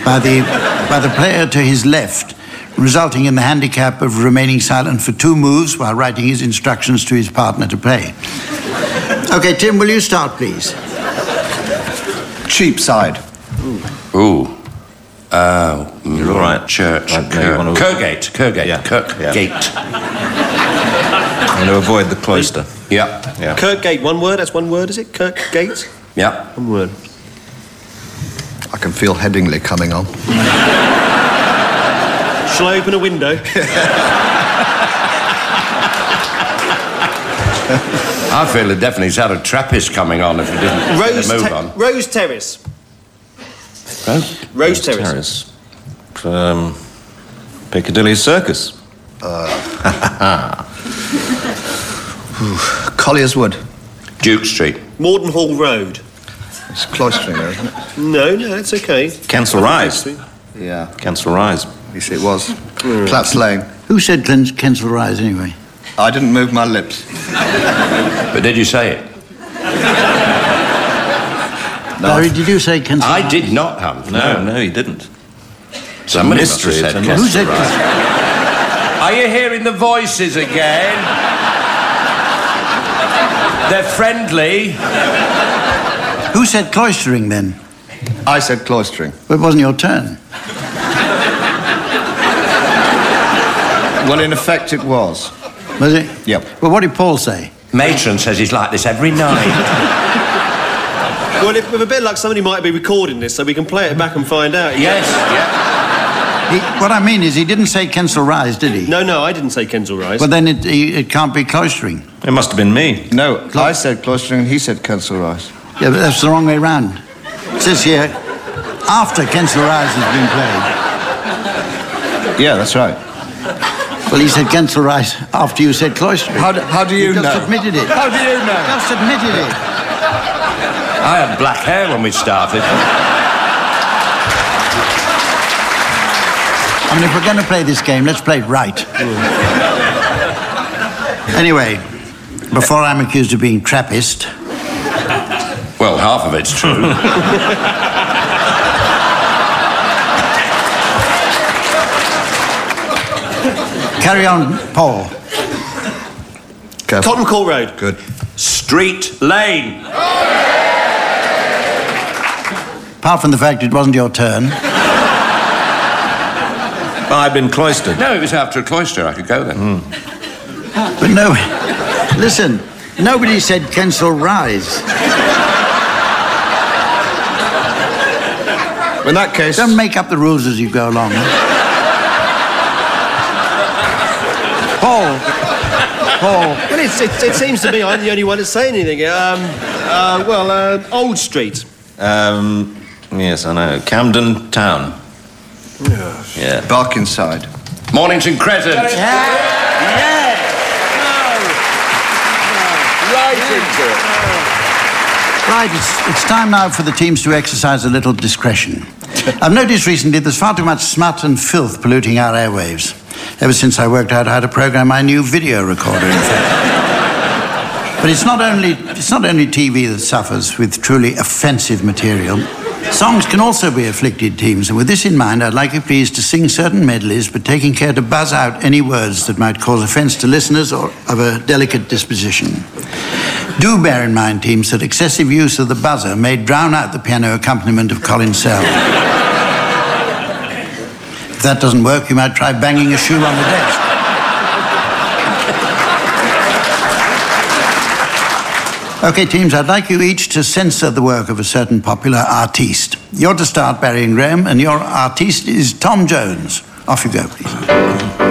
by the player to his left, resulting in the handicap of remaining silent for 2 moves while writing his instructions to his partner to play. OK, Tim, will you start, please? Cheapside. Ooh. You're all right. Church. Kirkgate. Yeah. Kirkgate. I'm going to avoid the cloister. Yeah. Kirkgate, one word? That's one word, is it? Kirkgate? Yeah. One word. I can feel Headingley coming on. Shall I open a window? I feel it definitely had a Trappist coming on if you didn't move on. Rose Terrace. Rose Terrace. Piccadilly Circus. Collier's Wood. Duke Street. Morden Hall Road. It's cloistering there, isn't it? No, it's okay. Kensal Rise. Yeah. Kensal Rise. Yes, it was. Platts Lane. Who said Kensal Rise, anyway? I didn't move my lips. But did you say it? No. Barry, did you say Kensal Rise? I did not, Hunt. No, he didn't. Somebody must mystery. have said It's a Who Kensal said Rise. Are you hearing the voices again? They're friendly. Who said cloistering, then? I said cloistering. Well, it wasn't your turn. Well, in effect, it was. Was it? Yep. Well, what did Paul say? Matron says he's like this every night. Well, with a bit of luck, somebody might be recording this, so we can play it back and find out. Yes, yeah. What I mean is, he didn't say Kensal Rise, did he? No, I didn't say Kensal Rise. Well, then it can't be cloistering. It must have been me. No, I said cloistering and he said Kensal Rise. Yeah, but that's the wrong way round. It says here, after Kensal Rise has been played. Yeah, that's right. Well, he said Kensal Rise after you said cloistering. How do you know? Just admitted it. How do you know? Just admitted it. I had black hair when we started. I mean, if we're going to play this game, let's play it right. Anyway, before I'm accused of being Trappist... Well, half of it's true. Carry on, Paul. Tottenham Court Road. Good. Street Lane. Apart from the fact it wasn't your turn. I'd been cloistered. No, it was after a cloister. I could go then. But no... Listen, nobody said Kensal Rise. In that case... Don't make up the rules as you go along. Paul. Well, it seems to me I'm the only one that's saying anything. Old Street. Yes, I know. Camden Town. Yeah. Barkingside. Mornington Crescent. Right into it. Right, it's time now for the teams to exercise a little discretion. I've noticed recently there's far too much smut and filth polluting our airwaves. Ever since I worked out how to program my new video recorder, in fact. But it's not only TV that suffers with truly offensive material. Songs can also be afflicted, teams, and with this in mind, I'd like you please to sing certain medleys, but taking care to buzz out any words that might cause offence to listeners or of a delicate disposition. Do bear in mind, teams, that excessive use of the buzzer may drown out the piano accompaniment of Colin Sell. If that doesn't work, you might try banging a shoe on the desk. OK, teams, I'd like you each to censor the work of a certain popular artiste. You're to start, Barry and Graham, and your artiste is Tom Jones. Off you go, please.